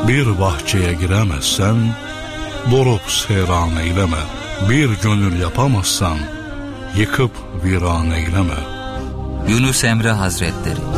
Bir bahçeye giremezsen borup seyran eyleme. Bir gönül yapamazsan yıkıp viran eyleme. Yunus Emre Hazretleri.